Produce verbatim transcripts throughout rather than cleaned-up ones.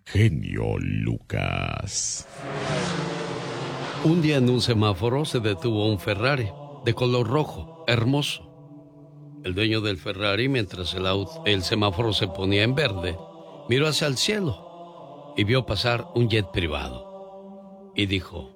genio Lucas. Un día en un semáforo se detuvo un Ferrari de color rojo, hermoso. El dueño del Ferrari, mientras el, auto, el semáforo se ponía en verde, miró hacia el cielo y vio pasar un jet privado. Y dijo: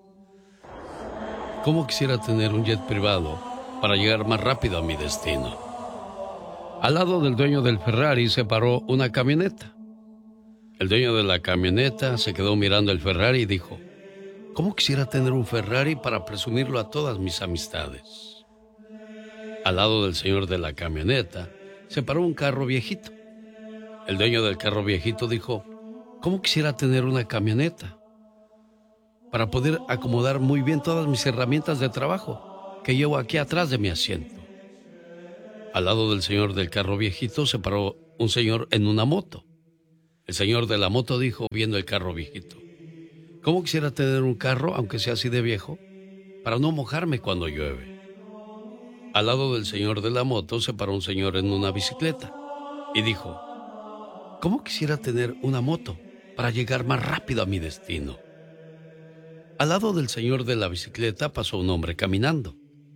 ¿cómo quisiera tener un jet privado para llegar más rápido a mi destino? Al lado del dueño del Ferrari se paró una camioneta. El dueño de la camioneta se quedó mirando el Ferrari y dijo: ¿cómo quisiera tener un Ferrari para presumirlo a todas mis amistades? Al lado del señor de la camioneta se paró un carro viejito. El dueño del carro viejito dijo: ¿cómo quisiera tener una camioneta para poder acomodar muy bien todas mis herramientas de trabajo que llevo aquí atrás de mi asiento? Al lado del señor del carro viejito se paró un señor en una moto. El señor de la moto dijo, viendo el carro viejito: ¿cómo quisiera tener un carro, aunque sea así de viejo, para no mojarme cuando llueve? Al lado del señor de la moto se paró un señor en una bicicleta y dijo: ¿cómo quisiera tener una moto para llegar más rápido a mi destino? Al lado del señor de la bicicleta pasó un hombre caminando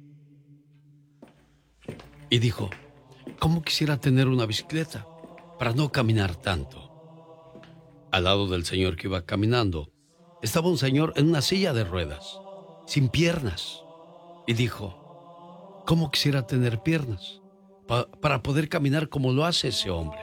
y dijo: ¿cómo quisiera tener una bicicleta para no caminar tanto? Al lado del señor que iba caminando estaba un señor en una silla de ruedas, sin piernas, y dijo: ¿cómo quisiera tener piernas pa- para poder caminar como lo hace ese hombre?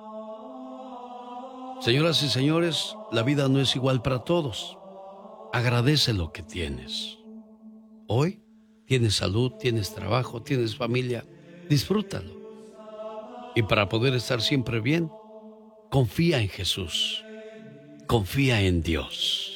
Señoras y señores, la vida no es igual para todos. Agradece lo que tienes. Hoy tienes salud, tienes trabajo, tienes familia. Disfrútalo. Y para poder estar siempre bien, confía en Jesús. Confía en Dios.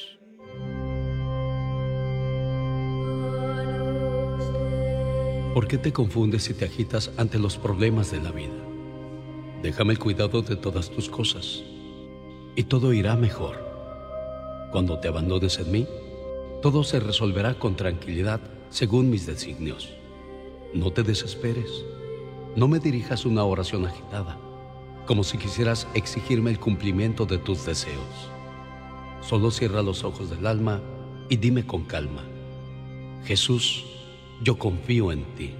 ¿Por qué te confundes y te agitas ante los problemas de la vida? Déjame el cuidado de todas tus cosas y todo irá mejor. Cuando te abandones en mí, todo se resolverá con tranquilidad según mis designios. No te desesperes. No me dirijas una oración agitada, como si quisieras exigirme el cumplimiento de tus deseos. Solo cierra los ojos del alma y dime con calma: Jesús, yo confío en ti.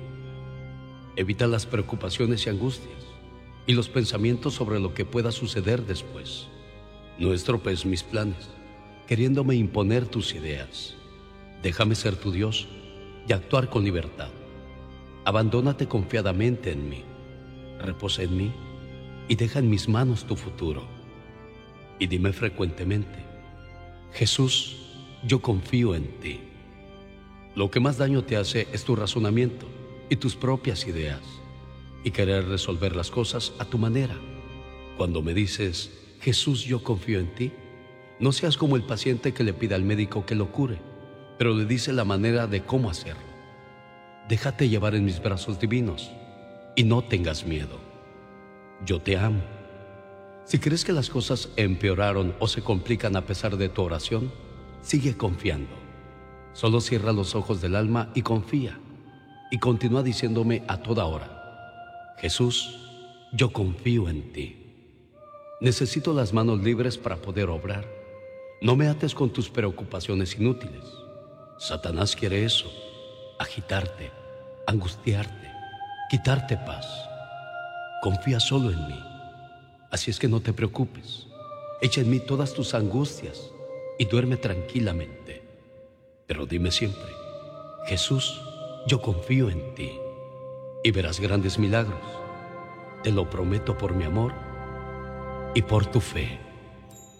Evita las preocupaciones y angustias y los pensamientos sobre lo que pueda suceder después. No estropees mis planes, queriéndome imponer tus ideas. Déjame ser tu Dios y actuar con libertad. Abandónate confiadamente en mí, reposa en mí y deja en mis manos tu futuro. Y dime frecuentemente: Jesús, yo confío en ti. Lo que más daño te hace es tu razonamiento y tus propias ideas, y querer resolver las cosas a tu manera. Cuando me dices: Jesús, yo confío en ti, no seas como el paciente que le pide al médico que lo cure, pero le dice la manera de cómo hacerlo. Déjate llevar en mis brazos divinos y no tengas miedo. Yo te amo. Si crees que las cosas empeoraron o se complican a pesar de tu oración, sigue confiando. Solo cierra los ojos del alma y confía, y continúa diciéndome a toda hora: Jesús, yo confío en ti. Necesito las manos libres para poder obrar. No me ates con tus preocupaciones inútiles. Satanás quiere eso: agitarte, angustiarte, quitarte paz. Confía solo en mí. Así es que no te preocupes. Echa en mí todas tus angustias y duerme tranquilamente. Pero dime siempre: Jesús, yo confío en ti. Y verás grandes milagros. Te lo prometo por mi amor y por tu fe.